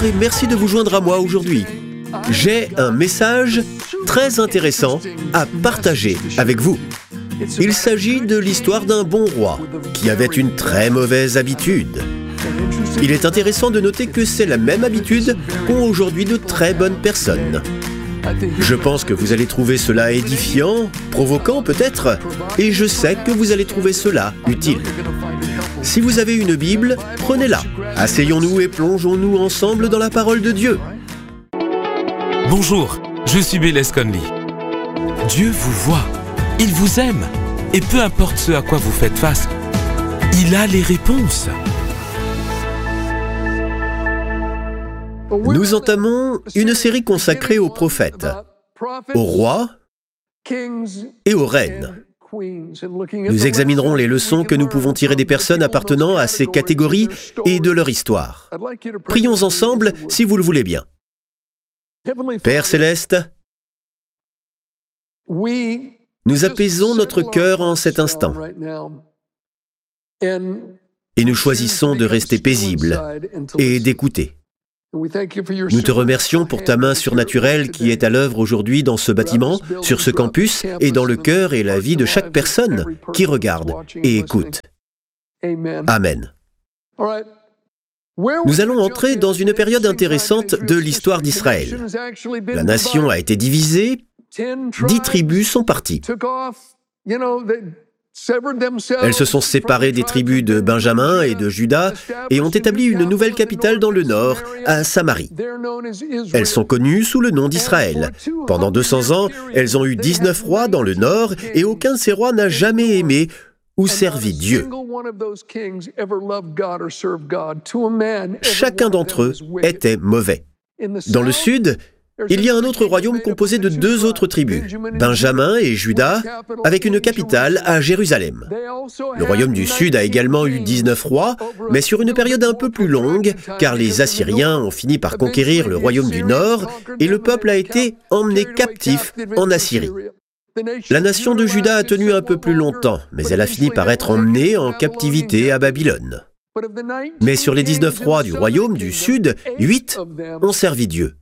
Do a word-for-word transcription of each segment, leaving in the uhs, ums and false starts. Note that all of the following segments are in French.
et merci de vous joindre à moi aujourd'hui. J'ai un message très intéressant à partager avec vous. Il s'agit de l'histoire d'un bon roi qui avait une très mauvaise habitude. Il est intéressant de noter que c'est la même habitude qu'ont aujourd'hui de très bonnes personnes. Je pense que vous allez trouver cela édifiant, provoquant peut-être, et je sais que vous allez trouver cela utile. Si vous avez une Bible, prenez-la. Asseyons-nous et plongeons-nous ensemble dans la parole de Dieu. Bonjour, je suis Bélez Conley. Dieu vous voit, il vous aime, et peu importe ce à quoi vous faites face, il a les réponses. Nous entamons une série consacrée aux prophètes, aux rois et aux reines. Nous examinerons les leçons que nous pouvons tirer des personnes appartenant à ces catégories et de leur histoire. Prions ensemble si vous le voulez bien. Père Céleste, nous apaisons notre cœur en cet instant et nous choisissons de rester paisibles et d'écouter. Nous te remercions pour ta main surnaturelle qui est à l'œuvre aujourd'hui dans ce bâtiment, sur ce campus et dans le cœur et la vie de chaque personne qui regarde et écoute. Amen. Nous allons entrer dans une période intéressante de l'histoire d'Israël. La nation a été divisée, dix tribus sont parties. Elles se sont séparées des tribus de Benjamin et de Juda et ont établi une nouvelle capitale dans le nord, à Samarie. Elles sont connues sous le nom d'Israël. Pendant deux cents ans, elles ont eu dix-neuf rois dans le nord et aucun de ces rois n'a jamais aimé ou servi Dieu. Chacun d'entre eux était mauvais. Dans le sud, il y a un autre royaume composé de deux autres tribus, Benjamin et Juda, avec une capitale à Jérusalem. Le royaume du Sud a également eu dix-neuf rois, mais sur une période un peu plus longue, car les Assyriens ont fini par conquérir le royaume du Nord et le peuple a été emmené captif en Assyrie. La nation de Juda a tenu un peu plus longtemps, mais elle a fini par être emmenée en captivité à Babylone. Mais sur les dix-neuf rois du royaume du Sud, huit ont servi Dieu.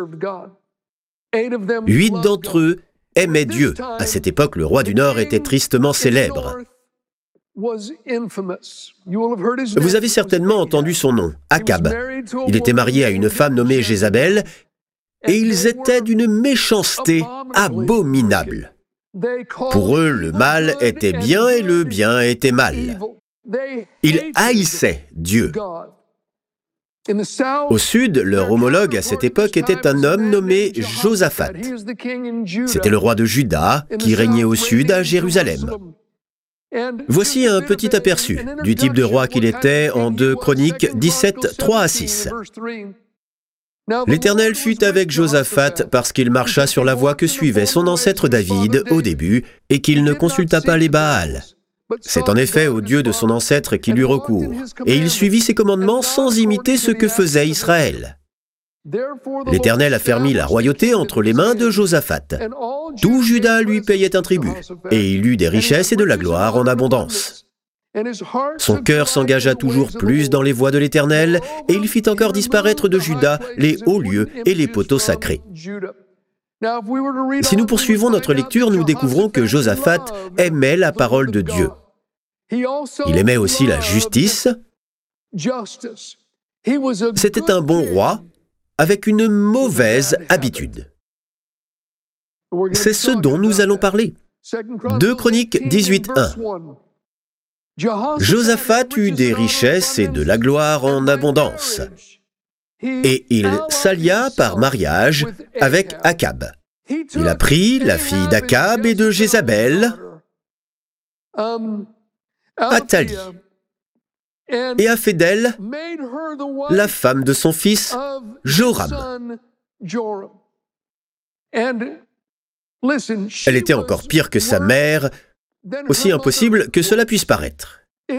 Huit d'entre eux aimaient Dieu. À cette époque, le roi du Nord était tristement célèbre. Vous avez certainement entendu son nom, Akab. Il était marié à une femme nommée Jézabel, et ils étaient d'une méchanceté abominable. Pour eux, le mal était bien et le bien était mal. Ils haïssaient Dieu. Au sud, leur homologue à cette époque était un homme nommé Josaphat. C'était le roi de Juda qui régnait au sud à Jérusalem. Voici un petit aperçu du type de roi qu'il était en deux Chroniques dix-sept, trois à six. L'Éternel fut avec Josaphat parce qu'il marcha sur la voie que suivait son ancêtre David au début et qu'il ne consulta pas les Baals. C'est en effet au Dieu de son ancêtre qu'il eut recours, et il suivit ses commandements sans imiter ce que faisait Israël. L'Éternel a fermi la royauté entre les mains de Josaphat. Tout Juda lui payait un tribut, et il eut des richesses et de la gloire en abondance. Son cœur s'engagea toujours plus dans les voies de l'Éternel, et il fit encore disparaître de Juda les hauts lieux et les poteaux sacrés. Si nous poursuivons notre lecture, nous découvrons que Josaphat aimait la parole de Dieu. Il aimait aussi la justice. C'était un bon roi avec une mauvaise habitude. C'est ce dont nous allons parler. deux Chroniques dix-huit, un. Josaphat eut des richesses et de la gloire en abondance. Et il s'allia par mariage avec Akab. Il a pris la fille d'Akab et de Jézabel, Athalie, et a fait d'elle la femme de son fils Joram. Elle était encore pire que sa mère, aussi impossible que cela puisse paraître.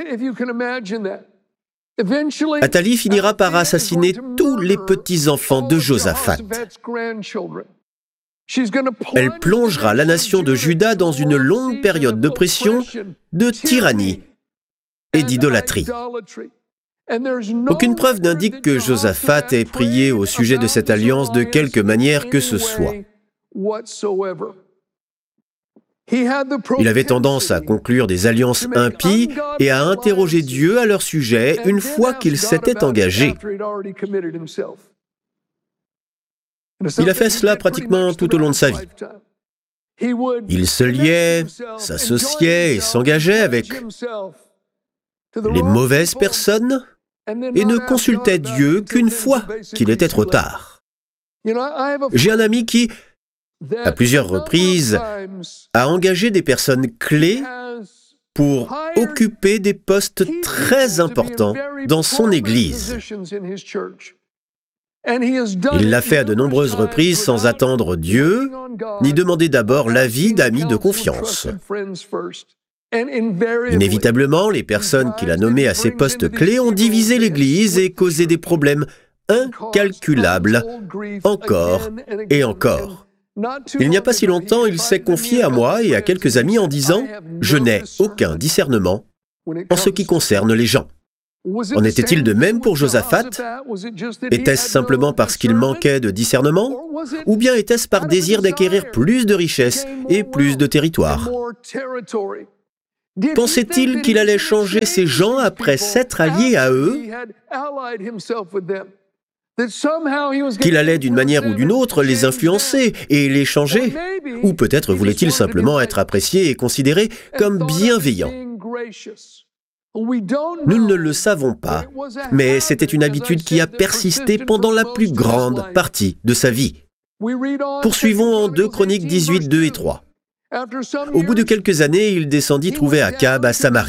Athalie finira par assassiner tous les petits-enfants de Josaphat. Elle plongera la nation de Juda dans une longue période d'oppression, de tyrannie et d'idolâtrie. Aucune preuve n'indique que Josaphat ait prié au sujet de cette alliance de quelque manière que ce soit. Il avait tendance à conclure des alliances impies et à interroger Dieu à leur sujet une fois qu'il s'était engagé. Il a fait cela pratiquement tout au long de sa vie. Il se liait, s'associait et s'engageait avec les mauvaises personnes et ne consultait Dieu qu'une fois qu'il était trop tard. J'ai un ami qui, à plusieurs reprises, a engagé des personnes clés pour occuper des postes très importants dans son Église. Il l'a fait à de nombreuses reprises sans attendre Dieu, ni demander d'abord l'avis d'amis de confiance. Inévitablement, les personnes qu'il a nommées à ces postes clés ont divisé l'Église et causé des problèmes incalculables, encore et encore. Il n'y a pas si longtemps, il s'est confié à moi et à quelques amis en disant « Je n'ai aucun discernement en ce qui concerne les gens ». En était-il de même pour Josaphat? Était-ce simplement parce qu'il manquait de discernement? Ou bien était-ce par désir d'acquérir plus de richesses et plus de territoire? Pensait-il qu'il allait changer ces gens après s'être allié à eux? Qu'il allait d'une manière ou d'une autre les influencer et les changer? Ou peut-être voulait-il simplement être apprécié et considéré comme bienveillant? Nous ne le savons pas, mais c'était une habitude qui a persisté pendant la plus grande partie de sa vie. Poursuivons en deux Chroniques dix-huit, deux et trois. Au bout de quelques années, il descendit trouver Akab à Samarie.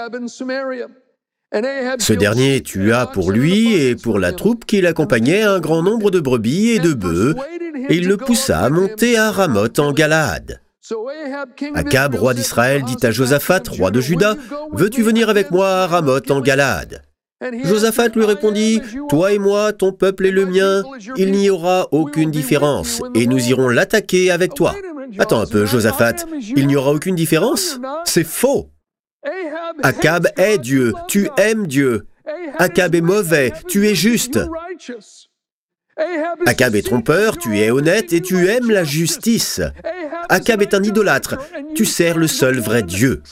Ce dernier tua pour lui et pour la troupe qui l'accompagnait un grand nombre de brebis et de bœufs, et il le poussa à monter à Ramoth en Galaad. Akab, roi d'Israël, dit à Josaphat, roi de Juda, « Veux-tu venir avec moi à Ramoth en Galaad ?» Josaphat lui répondit, « Toi et moi, ton peuple et le mien, il n'y aura aucune différence, et nous irons l'attaquer avec toi. » Attends un peu, Josaphat, il n'y aura aucune différence? C'est faux! Akab est Dieu, tu aimes Dieu. Akab est mauvais, tu es juste. Akab est trompeur, tu es honnête et tu aimes la justice. Akab est un idolâtre, tu sers le seul vrai Dieu.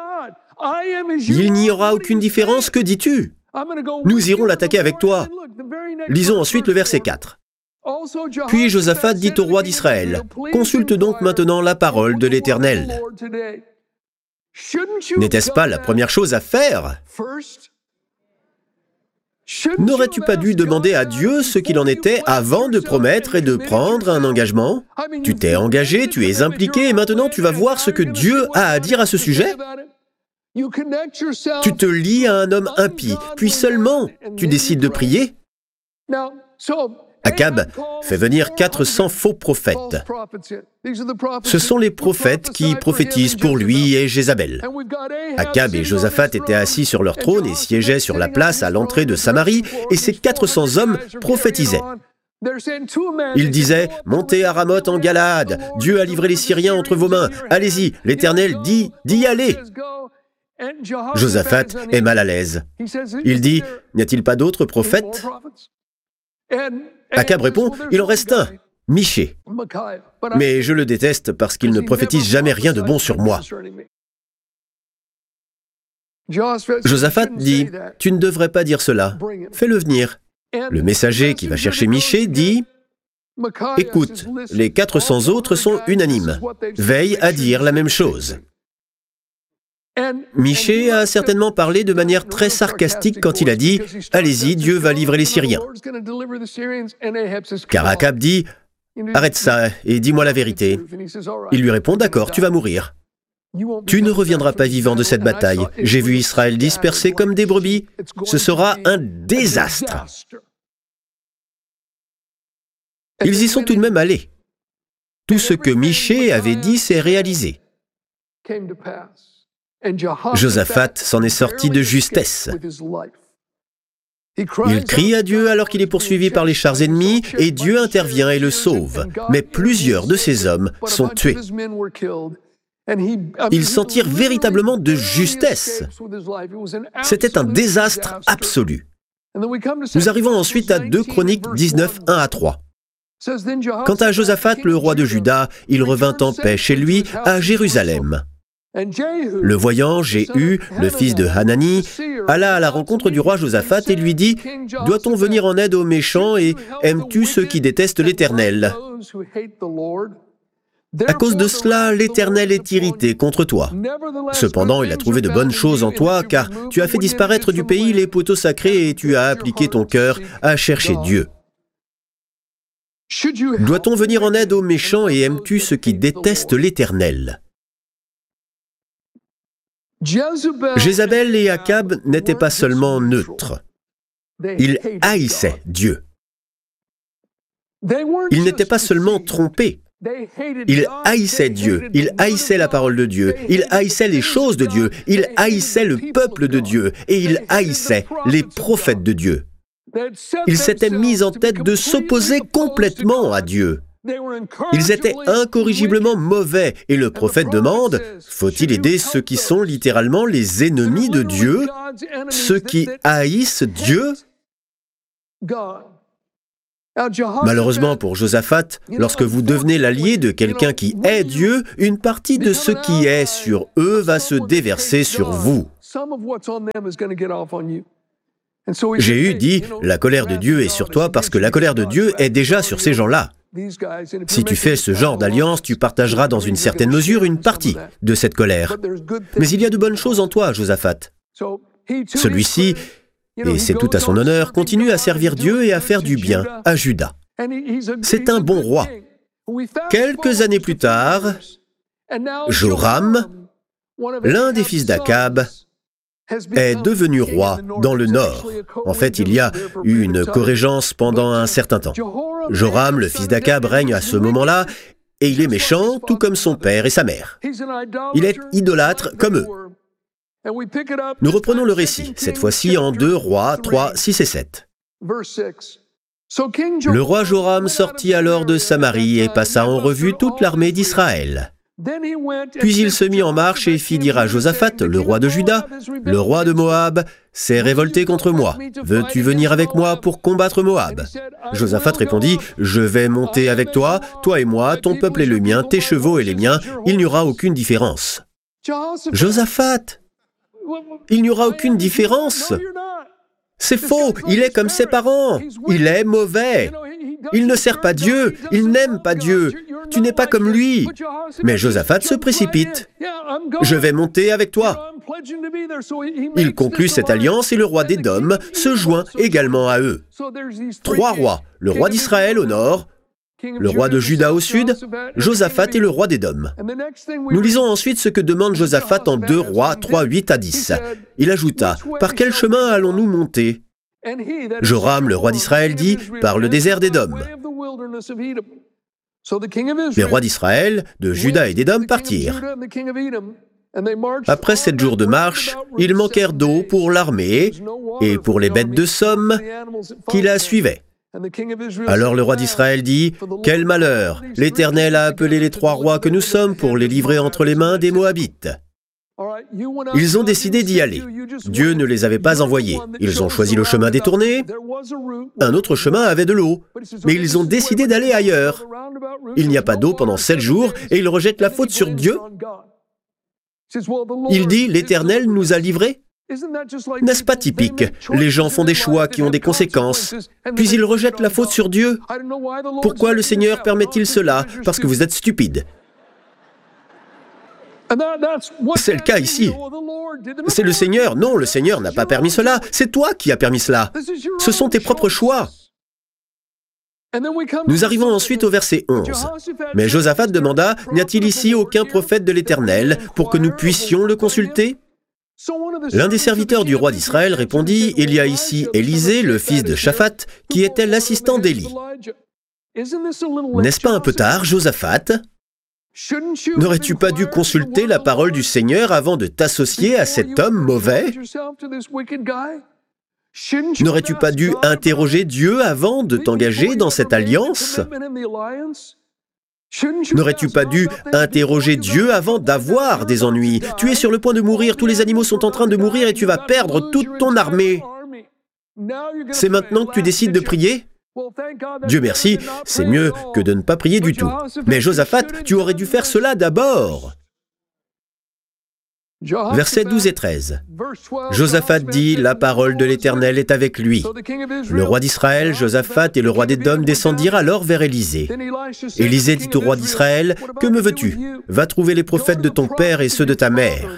Il n'y aura aucune différence, que dis-tu? Nous irons l'attaquer avec toi. Lisons ensuite le verset quatre. Puis Josaphat dit au roi d'Israël, « Consulte donc maintenant la parole de l'Éternel. » N'était-ce pas la première chose à faire? N'aurais-tu pas dû demander à Dieu ce qu'il en était avant de promettre et de prendre un engagement? Tu t'es engagé, tu es impliqué, et maintenant tu vas voir ce que Dieu a à dire à ce sujet? Tu te lies à un homme impie, puis seulement tu décides de prier? Akab fait venir quatre cents faux prophètes. Ce sont les prophètes qui prophétisent pour lui et Jézabel. Akab et Josaphat étaient assis sur leur trône et siégeaient sur la place à l'entrée de Samarie, et ces quatre cents hommes prophétisaient. Ils disaient, « Montez à Ramoth en Galaad, Dieu a livré les Syriens entre vos mains, allez-y, l'Éternel dit d'y aller. » Josaphat est mal à l'aise. Il dit, « N'y a-t-il pas d'autres prophètes ?» Akab répond, « Il en reste un, Michée. Mais je le déteste parce qu'il ne prophétise jamais rien de bon sur moi. » Josaphat dit, « Tu ne devrais pas dire cela, fais-le venir. » Le messager qui va chercher Michée dit, « Écoute, les quatre cents autres sont unanimes. Veille à dire la même chose. » Michée a certainement parlé de manière très sarcastique quand il a dit « Allez-y, Dieu va livrer les Syriens. » Car Akab dit « Arrête ça et dis-moi la vérité. » Il lui répond « D'accord, tu vas mourir. Tu ne reviendras pas vivant de cette bataille. J'ai vu Israël dispersé comme des brebis. Ce sera un désastre. » Ils y sont tout de même allés. Tout ce que Michée avait dit s'est réalisé. Josaphat s'en est sorti de justesse. Il crie à Dieu alors qu'il est poursuivi par les chars ennemis, et Dieu intervient et le sauve. Mais plusieurs de ces hommes sont tués. Ils s'en tirent véritablement de justesse. C'était un désastre absolu. Nous arrivons ensuite à deux Chroniques dix-neuf, un à trois. Quant à Josaphat, le roi de Juda, il revint en paix chez lui à Jérusalem. Le voyant, Jéhu, le fils de Hanani, alla à la rencontre du roi Josaphat et lui dit « Doit-on venir en aide aux méchants et aimes-tu ceux qui détestent l'Éternel » À cause de cela, l'Éternel est irrité contre toi. Cependant, il a trouvé de bonnes choses en toi, car tu as fait disparaître du pays les poteaux sacrés et tu as appliqué ton cœur à chercher Dieu. Doit-on venir en aide aux méchants et aimes-tu ceux qui détestent l'Éternel ? Jézabel et Akab n'étaient pas seulement neutres. Ils haïssaient Dieu. Ils n'étaient pas seulement trompés. Ils haïssaient Dieu, ils haïssaient la parole de Dieu, ils haïssaient les choses de Dieu, ils haïssaient le peuple de Dieu et ils haïssaient les prophètes de Dieu. Ils s'étaient mis en tête de s'opposer complètement à Dieu. Ils étaient incorrigiblement mauvais et le prophète demande « Faut-il aider ceux qui sont littéralement les ennemis de Dieu, ceux qui haïssent Dieu ?» Malheureusement pour Josaphat, lorsque vous devenez l'allié de quelqu'un qui hait Dieu, une partie de ce qui est sur eux va se déverser sur vous. Jéhu dit « La colère de Dieu est sur toi parce que la colère de Dieu est déjà sur ces gens-là. » Si tu fais ce genre d'alliance, tu partageras dans une certaine mesure une partie de cette colère. Mais il y a de bonnes choses en toi, Josaphat. Celui-ci, et c'est tout à son honneur, continue à servir Dieu et à faire du bien à Juda. C'est un bon roi. Quelques années plus tard, Joram, l'un des fils d'Akab, est devenu roi dans le nord. En fait, il y a eu une corrégence pendant un certain temps. Joram, le fils d'Akab, règne à ce moment-là, et il est méchant, tout comme son père et sa mère. Il est idolâtre comme eux. Nous reprenons le récit, cette fois-ci en deux Rois trois, six et sept. Le roi Joram sortit alors de Samarie et passa en revue toute l'armée d'Israël. Puis il se mit en marche et fit dire à Josaphat, le roi de Juda, « Le roi de Moab s'est révolté contre moi. Veux-tu venir avec moi pour combattre Moab ?» Josaphat répondit, « Je vais monter avec toi, toi et moi, ton peuple et le mien, tes chevaux et les miens, il n'y aura aucune différence. » Josaphat, il n'y aura aucune différence. C'est faux, il est comme ses parents, il est mauvais. Il ne sert pas Dieu, il n'aime pas Dieu. Tu n'es pas comme lui. Mais Josaphat se précipite. Je vais monter avec toi. Il conclut cette alliance et le roi d'Édom se joint également à eux. Trois rois, le roi d'Israël au nord, le roi de Juda au sud, Josaphat et le roi d'Édom. Nous lisons ensuite ce que demande Josaphat en deux Rois trois, huit à dix. Il ajouta, « Par quel chemin allons-nous monter ?» Joram, le roi d'Israël, dit, « Par le désert d'Édom. » Les rois d'Israël, de Juda et d'Édom partirent. Après sept jours de marche, ils manquèrent d'eau pour l'armée et pour les bêtes de somme qui la suivaient. Alors le roi d'Israël dit, « Quel malheur! L'Éternel a appelé les trois rois que nous sommes pour les livrer entre les mains des Moabites. » Ils ont décidé d'y aller. Dieu ne les avait pas envoyés. Ils ont choisi le chemin détourné. Un autre chemin avait de l'eau, mais ils ont décidé d'aller ailleurs. Il n'y a pas d'eau pendant sept jours et ils rejettent la faute sur Dieu. Il dit, « L'Éternel nous a livrés. » N'est-ce pas typique? Les gens font des choix qui ont des conséquences, puis ils rejettent la faute sur Dieu. Pourquoi le Seigneur permet-il cela? Parce que vous êtes stupide. C'est le cas ici. C'est le Seigneur. Non, le Seigneur n'a pas permis cela. C'est toi qui as permis cela. Ce sont tes propres choix. Nous arrivons ensuite au verset onze. Mais Josaphat demanda, « N'y a-t-il ici aucun prophète de l'Éternel pour que nous puissions le consulter ?» L'un des serviteurs du roi d'Israël répondit, « Il y a ici Élisée, le fils de Shaphat, qui était l'assistant d'Élie. » N'est-ce pas un peu tard, Josaphat? N'aurais-tu pas dû consulter la parole du Seigneur avant de t'associer à cet homme mauvais? N'aurais-tu pas dû interroger Dieu avant de t'engager dans cette alliance? N'aurais-tu pas dû interroger Dieu avant d'avoir des ennuis? Tu es sur le point de mourir, tous les animaux sont en train de mourir et tu vas perdre toute ton armée. C'est maintenant que tu décides de prier ? Dieu merci, c'est mieux que de ne pas prier du tout. Mais Josaphat, tu aurais dû faire cela d'abord. Versets douze et treize. Josaphat dit, la parole de l'Éternel est avec lui. Le roi d'Israël, Josaphat et le roi d'Édom descendirent alors vers Élisée. Élisée dit au roi d'Israël, que me veux-tu ? Va trouver les prophètes de ton père et ceux de ta mère.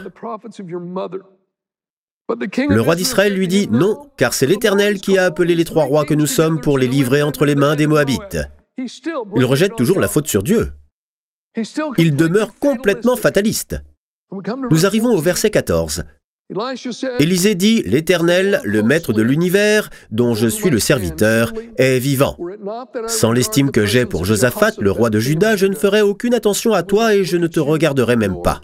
Le roi d'Israël lui dit, non, car c'est l'Éternel qui a appelé les trois rois que nous sommes pour les livrer entre les mains des Moabites. Il rejette toujours la faute sur Dieu. Il demeure complètement fataliste. Nous arrivons au verset quatorze. Élisée dit, l'Éternel, le maître de l'univers, dont je suis le serviteur, est vivant. Sans l'estime que j'ai pour Josaphat, le roi de Juda, je ne ferai aucune attention à toi et je ne te regarderai même pas.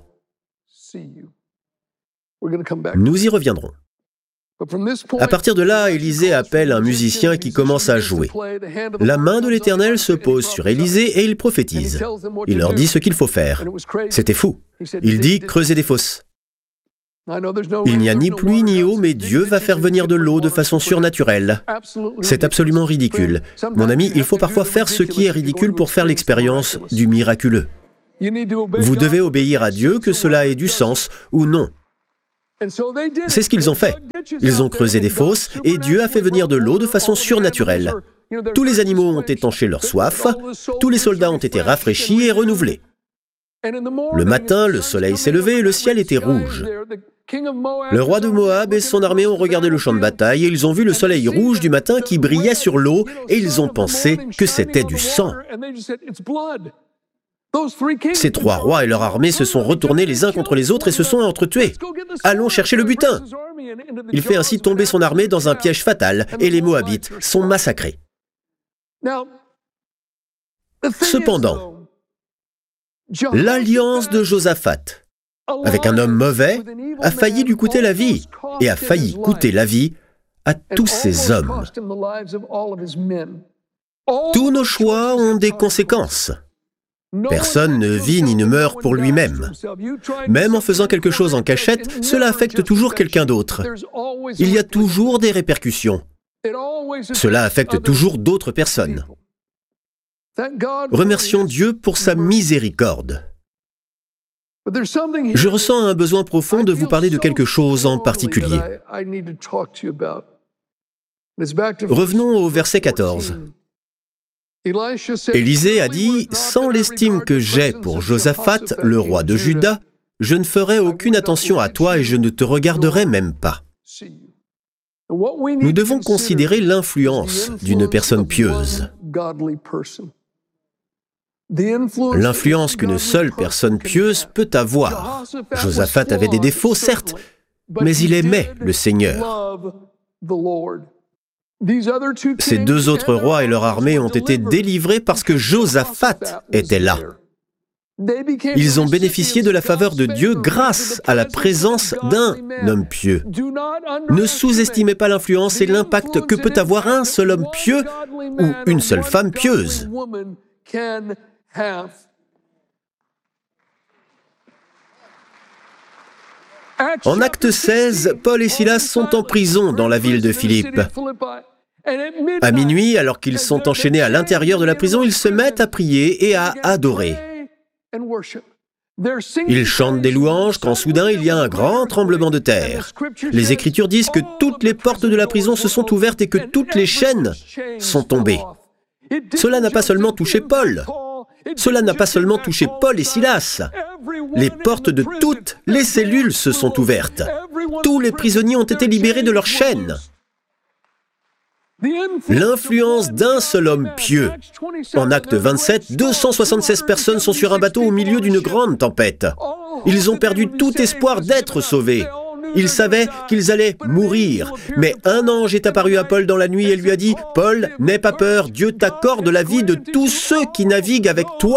Nous y reviendrons. À partir de là, Élisée appelle un musicien qui commence à jouer. La main de l'Éternel se pose sur Élisée et il prophétise. Il leur dit ce qu'il faut faire. C'était fou. Il dit « creusez des fosses ». Il n'y a ni pluie ni eau, mais Dieu va faire venir de l'eau de façon surnaturelle. C'est absolument ridicule. Mon ami, il faut parfois faire ce qui est ridicule pour faire l'expérience du miraculeux. Vous devez obéir à Dieu, que cela ait du sens ou non. C'est ce qu'ils ont fait. Ils ont creusé des fosses et Dieu a fait venir de l'eau de façon surnaturelle. Tous les animaux ont étanché leur soif, tous les soldats ont été rafraîchis et renouvelés. Le matin, le soleil s'est levé et le ciel était rouge. Le roi de Moab et son armée ont regardé le champ de bataille et ils ont vu le soleil rouge du matin qui brillait sur l'eau et ils ont pensé que c'était du sang. Ces trois rois et leur armée se sont retournés les uns contre les autres et se sont entretués. Allons chercher le butin. Il fait ainsi tomber son armée dans un piège fatal et les Moabites sont massacrés. Cependant, l'alliance de Josaphat avec un homme mauvais a failli lui coûter la vie et a failli coûter la vie à tous ces hommes. Tous nos choix ont des conséquences. Personne ne vit ni ne meurt pour lui-même. Même en faisant quelque chose en cachette, cela affecte toujours quelqu'un d'autre. Il y a toujours des répercussions. Cela affecte toujours d'autres personnes. Remercions Dieu pour sa miséricorde. Je ressens un besoin profond de vous parler de quelque chose en particulier. Revenons au verset quatorze. Élisée a dit, « Sans l'estime que j'ai pour Josaphat, le roi de Juda, je ne ferai aucune attention à toi et je ne te regarderai même pas. » Nous devons considérer l'influence d'une personne pieuse. L'influence qu'une seule personne pieuse peut avoir. Josaphat avait des défauts, certes, mais il aimait le Seigneur. Ces deux autres rois et leur armée ont été délivrés parce que Josaphat était là. Ils ont bénéficié de la faveur de Dieu grâce à la présence d'un homme pieux. Ne sous-estimez pas l'influence et l'impact que peut avoir un seul homme pieux ou une seule femme pieuse. En Acte seize, Paul et Silas sont en prison dans la ville de Philippe. À minuit, alors qu'ils sont enchaînés à l'intérieur de la prison, ils se mettent à prier et à adorer. Ils chantent des louanges quand soudain il y a un grand tremblement de terre. Les Écritures disent que toutes les portes de la prison se sont ouvertes et que toutes les chaînes sont tombées. Cela n'a pas seulement touché Paul. Cela n'a pas seulement touché Paul et Silas. Les portes de toutes les cellules se sont ouvertes. Tous les prisonniers ont été libérés de leurs chaînes. L'influence d'un seul homme pieux. En Acte vingt-sept, deux cent soixante-seize personnes sont sur un bateau au milieu d'une grande tempête. Ils ont perdu tout espoir d'être sauvés. Ils savaient qu'ils allaient mourir. Mais un ange est apparu à Paul dans la nuit et lui a dit « Paul, n'aie pas peur, Dieu t'accorde la vie de tous ceux qui naviguent avec toi. »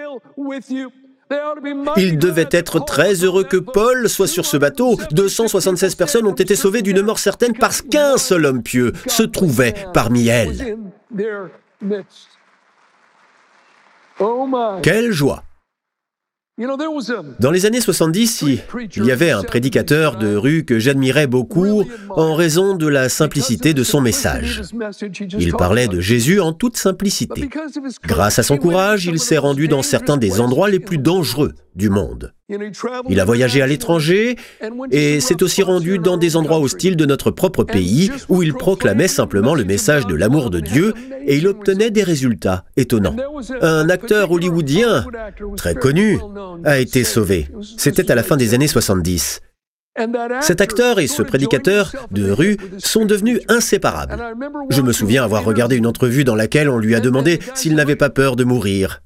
Il devait être très heureux que Paul soit sur ce bateau. deux cent soixante-seize personnes ont été sauvées d'une mort certaine parce qu'un seul homme pieux se trouvait parmi elles. Quelle joie! Dans les années soixante-dix, il y avait un prédicateur de rue que j'admirais beaucoup en raison de la simplicité de son message. Il parlait de Jésus en toute simplicité. Grâce à son courage, il s'est rendu dans certains des endroits les plus dangereux du monde. Il a voyagé à l'étranger et s'est aussi rendu dans des endroits hostiles de notre propre pays où il proclamait simplement le message de l'amour de Dieu et il obtenait des résultats étonnants. Un acteur hollywoodien très connu a été sauvé. C'était à la fin des années soixante-dix. Cet acteur et ce prédicateur de rue sont devenus inséparables. Je me souviens avoir regardé une entrevue dans laquelle on lui a demandé s'il n'avait pas peur de mourir.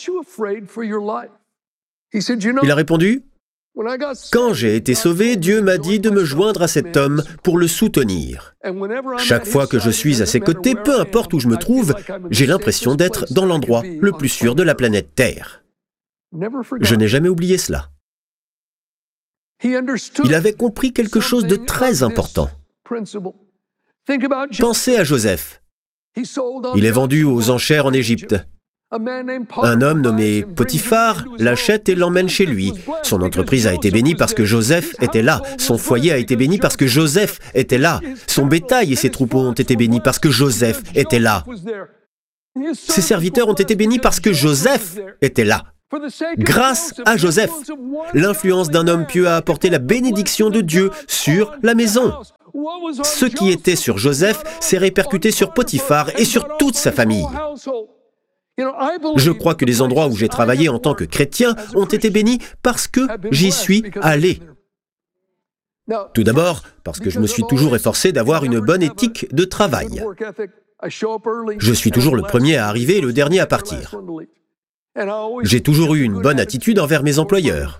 Il a répondu : « Quand j'ai été sauvé, Dieu m'a dit de me joindre à cet homme pour le soutenir. Chaque fois que je suis à ses côtés, peu importe où je me trouve, j'ai l'impression d'être dans l'endroit le plus sûr de la planète Terre. » Je n'ai jamais oublié cela. Il avait compris quelque chose de très important. Pensez à Joseph. Il est vendu aux enchères en Égypte. Un homme nommé Potiphar l'achète et l'emmène chez lui. Son entreprise a été bénie parce que Joseph était là. Son foyer a été béni parce que Joseph était là. Son bétail et ses troupeaux ont été bénis parce que Joseph était là. Ses serviteurs ont été bénis parce que Joseph était là. Grâce à Joseph, l'influence d'un homme pieux a apporté la bénédiction de Dieu sur la maison. Ce qui était sur Joseph s'est répercuté sur Potiphar et sur toute sa famille. Je crois que les endroits où j'ai travaillé en tant que chrétien ont été bénis parce que j'y suis allé. Tout d'abord, parce que je me suis toujours efforcé d'avoir une bonne éthique de travail. Je suis toujours le premier à arriver et le dernier à partir. J'ai toujours eu une bonne attitude envers mes employeurs.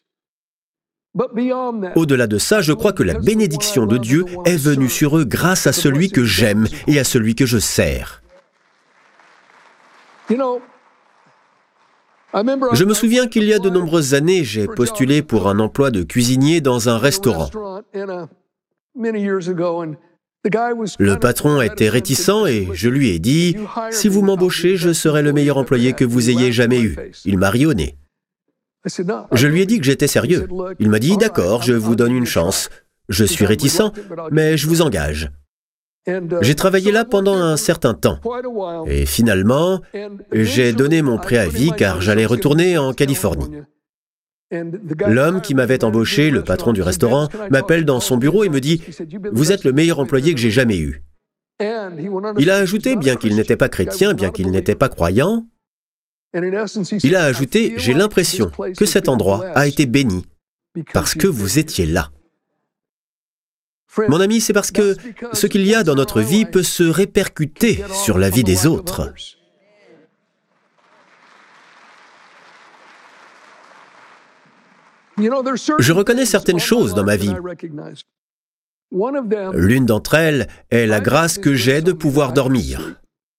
Au-delà de ça, je crois que la bénédiction de Dieu est venue sur eux grâce à celui que j'aime et à celui que je sers. Je me souviens qu'il y a de nombreuses années, j'ai postulé pour un emploi de cuisinier dans un restaurant. Le patron était réticent et je lui ai dit « Si vous m'embauchez, je serai le meilleur employé que vous ayez jamais eu. » Il m'a ri au nez. Je lui ai dit que j'étais sérieux. Il m'a dit « D'accord, je vous donne une chance. Je suis réticent, mais je vous engage. » J'ai travaillé là pendant un certain temps. Et finalement, j'ai donné mon préavis car j'allais retourner en Californie. L'homme qui m'avait embauché, le patron du restaurant, m'appelle dans son bureau et me dit « Vous êtes le meilleur employé que j'ai jamais eu. » Il a ajouté, bien qu'il n'était pas chrétien, bien qu'il n'était pas croyant, il a ajouté « J'ai l'impression que cet endroit a été béni parce que vous étiez là. » Mon ami, c'est parce que ce qu'il y a dans notre vie peut se répercuter sur la vie des autres. Je reconnais certaines choses dans ma vie. L'une d'entre elles est la grâce que j'ai de pouvoir dormir.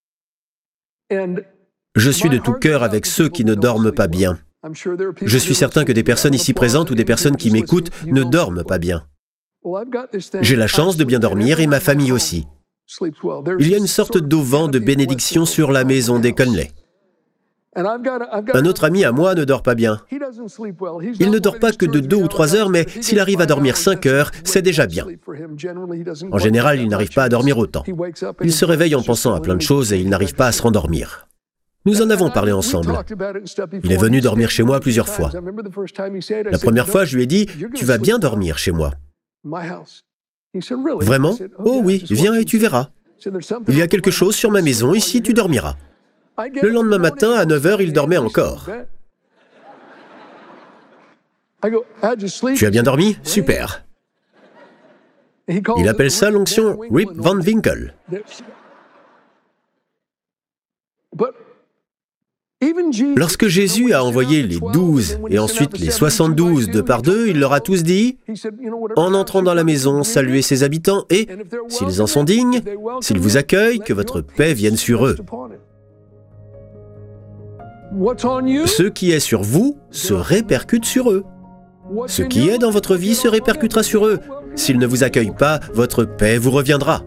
Je suis de tout cœur avec ceux qui ne dorment pas bien. Je suis certain que des personnes ici présentes ou des personnes qui m'écoutent ne dorment pas bien. J'ai la chance de bien dormir et ma famille aussi. Il y a une sorte d'auvent de bénédiction sur la maison des Conley. Un autre ami à moi ne dort pas bien. Il ne dort pas que de deux ou trois heures, mais s'il arrive à dormir cinq heures, c'est déjà bien. En général, il n'arrive pas à dormir autant. Il se réveille en pensant à plein de choses et il n'arrive pas à se rendormir. Nous en avons parlé ensemble. Il est venu dormir chez moi plusieurs fois. La première fois, je lui ai dit « Tu vas bien dormir chez moi. » Vraiment ? Oh oui, viens et tu verras. Il y a quelque chose sur ma maison, ici tu dormiras. Le lendemain matin, à neuf heures, il dormait encore. Tu as bien dormi ? Super. Il appelle ça l'onction Rip Van Winkle. Lorsque Jésus a envoyé les douze et ensuite les soixante-douze deux par deux, il leur a tous dit « En entrant dans la maison, saluez ses habitants et, s'ils en sont dignes, s'ils vous accueillent, que votre paix vienne sur eux. » Ce qui est sur vous se répercute sur eux. Ce qui est dans votre vie se répercutera sur eux. S'ils ne vous accueillent pas, votre paix vous reviendra.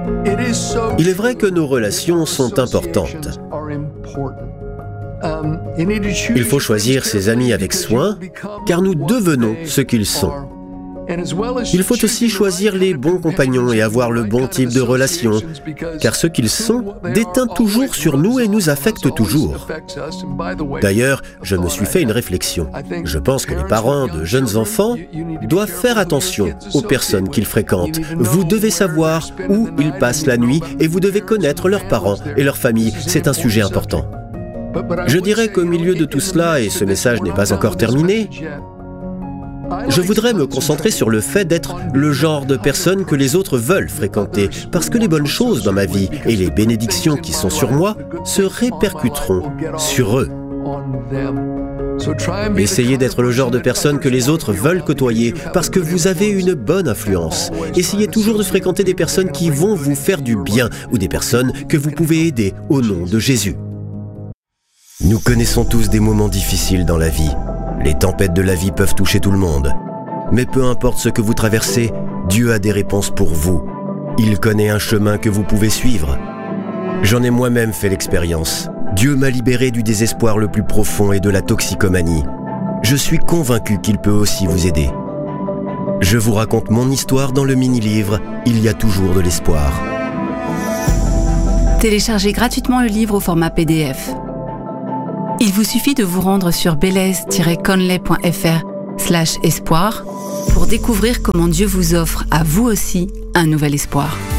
Il est vrai que nos relations sont importantes. Il faut choisir ses amis avec soin, car nous devenons ce qu'ils sont. Il faut aussi choisir les bons compagnons et avoir le bon type de relation, car ce qu'ils sont déteint toujours sur nous et nous affecte toujours. D'ailleurs, je me suis fait une réflexion. Je pense que les parents de jeunes enfants doivent faire attention aux personnes qu'ils fréquentent. Vous devez savoir où ils passent la nuit et vous devez connaître leurs parents et leur famille. C'est un sujet important. Je dirais qu'au milieu de tout cela, et ce message n'est pas encore terminé, je voudrais me concentrer sur le fait d'être le genre de personne que les autres veulent fréquenter, parce que les bonnes choses dans ma vie et les bénédictions qui sont sur moi se répercuteront sur eux. Essayez d'être le genre de personne que les autres veulent côtoyer, parce que vous avez une bonne influence. Essayez toujours de fréquenter des personnes qui vont vous faire du bien, ou des personnes que vous pouvez aider au nom de Jésus. Nous connaissons tous des moments difficiles dans la vie. Les tempêtes de la vie peuvent toucher tout le monde. Mais peu importe ce que vous traversez, Dieu a des réponses pour vous. Il connaît un chemin que vous pouvez suivre. J'en ai moi-même fait l'expérience. Dieu m'a libéré du désespoir le plus profond et de la toxicomanie. Je suis convaincu qu'il peut aussi vous aider. Je vous raconte mon histoire dans le mini-livre « Il y a toujours de l'espoir ». Téléchargez gratuitement le livre au format P D F. Il vous suffit de vous rendre sur belaise tiret conley point f r slash espoir pour découvrir comment Dieu vous offre à vous aussi un nouvel espoir.